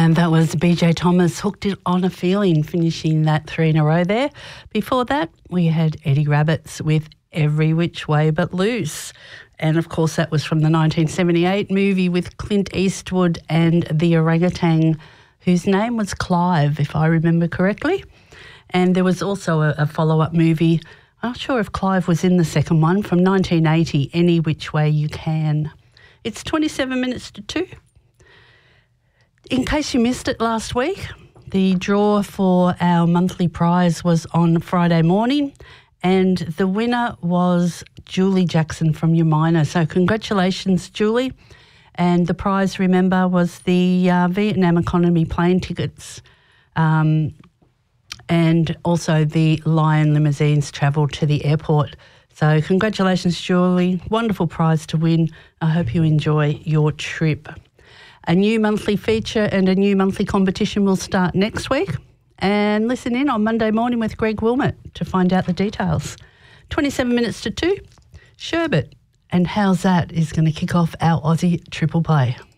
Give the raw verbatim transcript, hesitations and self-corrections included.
And that was B J Thomas, Hooked It on a Feeling, finishing that three in a row there. Before that, we had Eddie Rabbits with Every Which Way But Loose. And, of course, that was from the nineteen seventy-eight movie with Clint Eastwood and the orangutan, whose name was Clive, if I remember correctly. And there was also a, a follow-up movie, I'm not sure if Clive was in the second one, from nineteen eighty, Any Which Way You Can. It's twenty-seven minutes to two. In case you missed it last week, the draw for our monthly prize was on Friday morning, and the winner was Julie Jackson from Umina. So congratulations, Julie. And the prize, remember, was the uh, Vietnam economy plane tickets, um, and also the Lion limousines travel to the airport. So congratulations, Julie. Wonderful prize to win. I hope you enjoy your trip. A new monthly feature and a new monthly competition will start next week. And listen in on Monday morning with Greg Wilmot to find out the details. twenty-seven minutes to two. Sherbet and How's That is going to kick off our Aussie Triple Play.